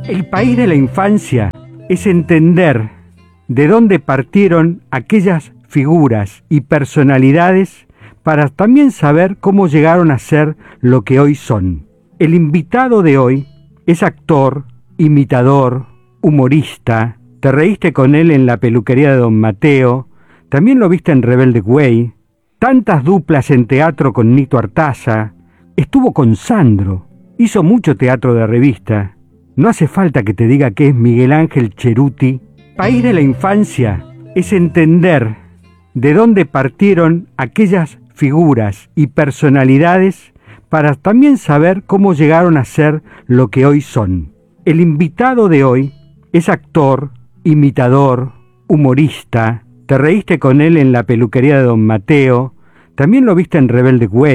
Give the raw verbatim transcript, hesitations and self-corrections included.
El país de la infancia es entender de dónde partieron aquellas figuras y personalidades para también saber cómo llegaron a ser lo que hoy son. El invitado de hoy es actor, imitador, humorista. Te reíste con él en La peluquería de Don Mateo, también lo viste en Rebelde Way, tantas duplas en teatro con Nito Artaza, estuvo con Sandro, hizo mucho teatro de revista. No hace falta que te diga que es Miguel Ángel Cheruti. País de la infancia es entender de dónde partieron aquellas figuras y personalidades para también saber cómo llegaron a ser lo que hoy son. El invitado de hoy es actor, imitador, humorista. Te reíste con él en La peluquería de Don Mateo, también lo viste en Rebelde Way.